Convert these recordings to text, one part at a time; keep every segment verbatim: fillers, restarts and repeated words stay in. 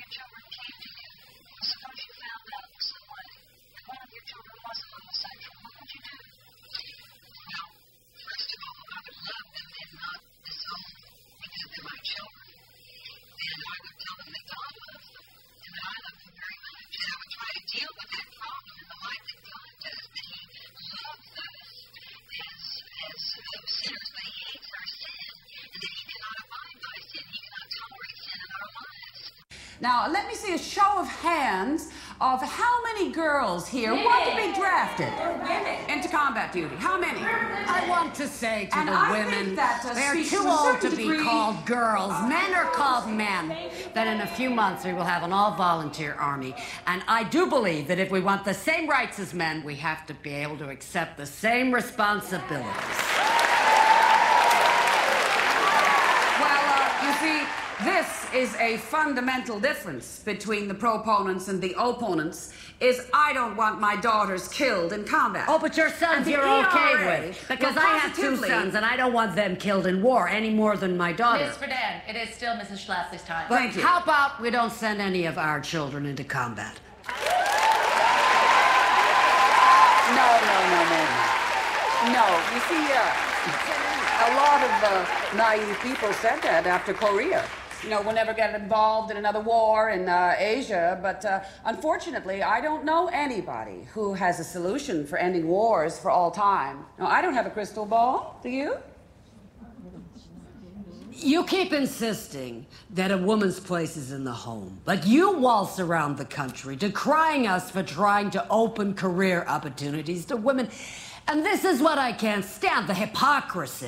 your children came to you, suppose you found out in some way that one of your children wasn't homosexual, what would you do? Well, first of all, I would love them and not disown them because they're my children. And I would tell them that God loves them and that I love them very much. And I would try to deal with that problem in the light that God does, that He loves us as, as those sinners, but He hates our sin, and that He cannot abide by sin. He cannot tolerate sin in our lives. Now, let me see a show of hands of how many girls here yeah. want to be drafted into combat duty. How many? I want to say to and the I women, that, uh, they're too old to degree. be called girls. Men are called men. That in a few months we will have an all-volunteer army. And I do believe that if we want the same rights as men, we have to be able to accept the same responsibilities. Well, uh, you see, this is a fundamental difference between the proponents and the opponents, is I don't want my daughters killed in combat. Oh, but your sons you're okay with. Because I have two sons, and I don't want them killed in war any more than my daughter. Miss Friedan, it is still Missus Schlafly's time. But Thank you. How about we don't send any of our children into combat? No, no, no, no, no. No, you see, uh, a lot of uh, naive people said that after Korea. You know, we'll never get involved in another war in uh, Asia, but uh, unfortunately, I don't know anybody who has a solution for ending wars for all time. No, I don't have a crystal ball. Do you? You keep insisting that a woman's place is in the home, but you waltz around the country decrying us for trying to open career opportunities to women. And this is what I can't stand, the hypocrisy.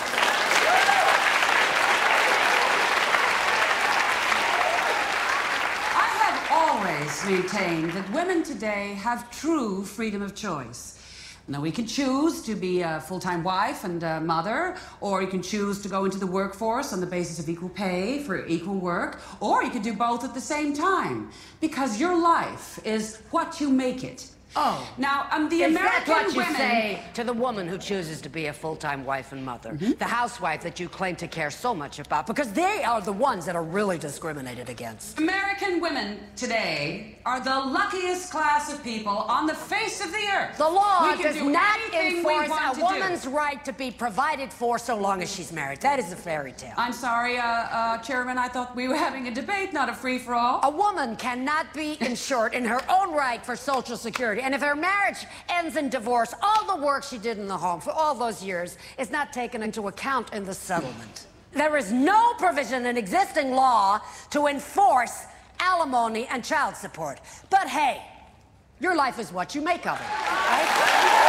Always maintained that women today have true freedom of choice. Now, we can choose to be a full-time wife and a mother, or you can choose to go into the workforce on the basis of equal pay for equal work, or you can do both at the same time, because your life is what you make it. Oh. Now, um, the Is American that what you women... say to the woman who chooses to be a full-time wife and mother? Mm-hmm. The housewife that you claim to care so much about, because they are the ones that are really discriminated against. American women today are the luckiest class of people on the face of the earth. The law do does not enforce a to woman's do. right to be provided for so long as she's married. That is a fairy tale. I'm sorry, uh, uh, Chairman, I thought we were having a debate, not a free-for-all. A woman cannot be insured in her own right for Social Security, and if her marriage ends in divorce, all the work she did in the home for all those years is not taken into account in the settlement. There is no provision in existing law to enforce alimony and child support. But hey, your life is what you make of it, right?